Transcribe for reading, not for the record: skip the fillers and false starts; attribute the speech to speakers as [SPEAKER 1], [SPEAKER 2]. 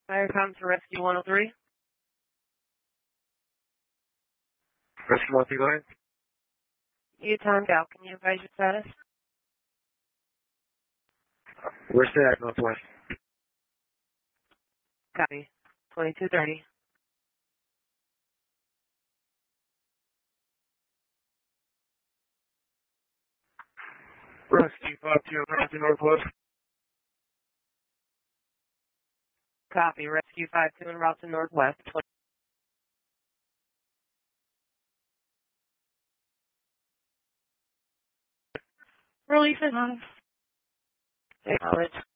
[SPEAKER 1] Firecom to Rescue 103.
[SPEAKER 2] Rescue 103, go ahead.
[SPEAKER 1] You timed out. Can you advise your status?
[SPEAKER 2] Where's that at, Northwest?
[SPEAKER 1] Copy. 2230.
[SPEAKER 2] Rescue 52 Northwest.
[SPEAKER 1] Copy. Rescue 52 en route to Northwest. Release it. Acknowledge.